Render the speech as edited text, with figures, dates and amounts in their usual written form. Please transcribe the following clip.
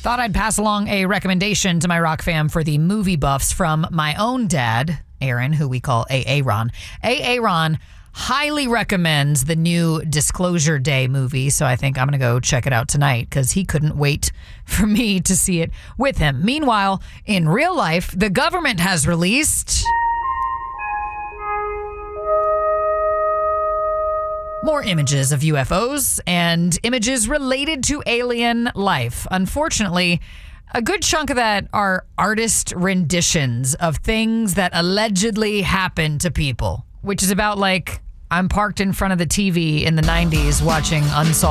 Thought I'd pass along a recommendation to my rock fam for the movie buffs from my own dad, Aaron, who we call AA Ron. AA Ron highly recommends the new Disclosure Day movie, so I think I'm going to go check it out tonight because he couldn't wait for me to see it with him. Meanwhile, in real life, the government has released more images of UFOs and images related to alien life. Unfortunately, a good chunk of that are artist renditions of things that allegedly happened to people, which is about like I'm parked in front of the TV in the 90s watching Unsolved